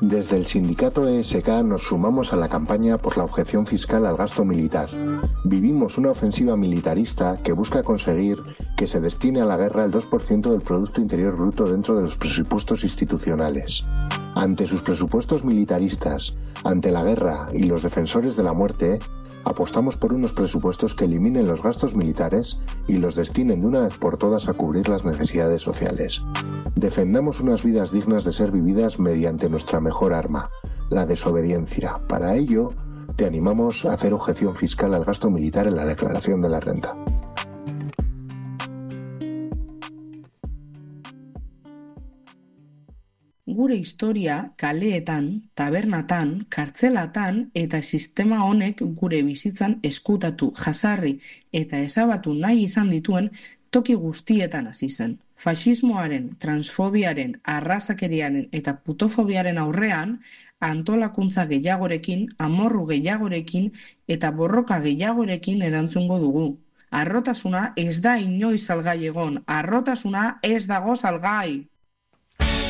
Desde el sindicato ESK nos sumamos a la campaña por la objeción fiscal al gasto militar. Vivimos una ofensiva militarista que busca conseguir que se destine a la guerra el 2% del Producto Interior Bruto dentro de los presupuestos institucionales. Ante sus presupuestos militaristas, ante la guerra y los defensores de la muerte, apostamos por unos presupuestos que eliminen los gastos militares y los destinen de una vez por todas a cubrir las necesidades sociales. Defendamos unas vidas dignas de ser vividas mediante nuestra mejor arma, la desobediencia. Para ello, te animamos a hacer objeción fiscal al gasto militar en la declaración de la renta. Gure historia kaleetan, tabernatan, kartzelatan eta sistema honek gure bizitzan eskutatu, jasarri eta ezabatu nahi izan dituen toki guztietan hasi zen. Faxismoaren, transfobiaren, arrazakeriaren eta putofobiaren aurrean antolakuntza gehiagorekin, amorru gehiagorekin eta borroka gehiagorekin erantzungo dugu. Harrotasuna ez da inoiz salgai egon, harrotasuna ez dago salgai.